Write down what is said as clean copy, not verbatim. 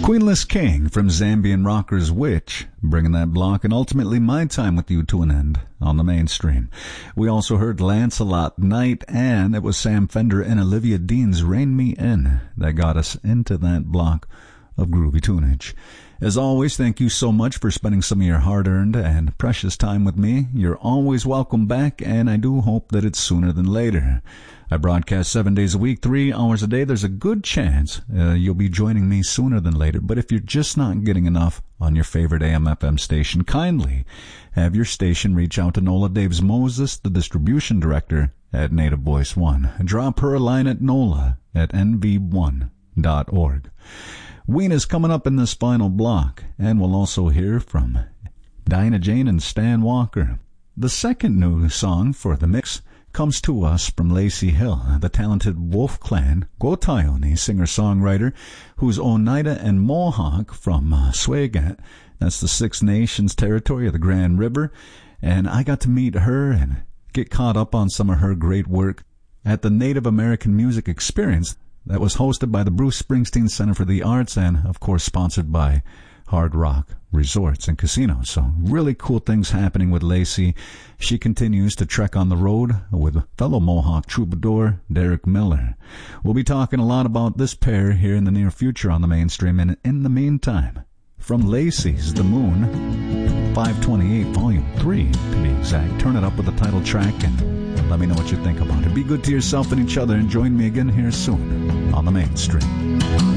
Queenless King from Zambian rockers Witch, bringing that block and ultimately my time with you to an end on the mainstream. We also heard Lancelot Knight, and it was Sam Fender and Olivia Dean's Rein Me In that got us into that block of groovy tunage. As always, thank you so much for spending some of your hard-earned and precious time with me. You're always welcome back, and I do hope that it's sooner than later. I broadcast 7 days a week, 3 hours a day. There's a good chance you'll be joining me sooner than later. But if you're just not getting enough on your favorite AM/FM station, kindly have your station reach out to Nola Daves Moses, the distribution director at Native Voice One. Drop her a line at nola@nv1.org. Weena's coming up in this final block, and we'll also hear from Dinah Jane and Stan Walker. The second new song for the mix comes to us from Lacey Hill, the talented Wolf Clan Gotayoni singer-songwriter, who's Oneida and Mohawk from Swagat. That's the Six Nations territory of the Grand River, and I got to meet her and get caught up on some of her great work at the Native American Music Experience that was hosted by the Bruce Springsteen Center for the Arts and, of course, sponsored by Hard Rock Resorts and Casinos. So really cool things happening with Lacey. She continues to trek on the road with fellow Mohawk troubadour Derek Miller. We'll be talking a lot about this pair here in the near future on the mainstream. And in the meantime, from Lacey's The Moon, 528 Volume 3 to be exact. Turn it up with the title track and let me know what you think about it. Be good to yourself and each other, and join me again here soon on the mainstream.